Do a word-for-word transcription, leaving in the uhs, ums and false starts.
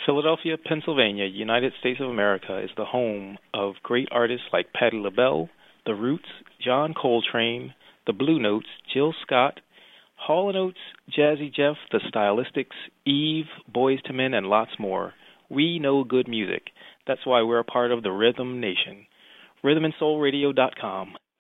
Philadelphia, Pennsylvania, United States of America is the home of great artists like Patti LaBelle, The Roots, John Coltrane, The Blue Notes, Jill Scott, Hall and Oates, Jazzy Jeff, The Stylistics, Eve, Boys to Men, and lots more. We know good music. That's why we're a part of the Rhythm Nation. rhythm and soul radio dot com.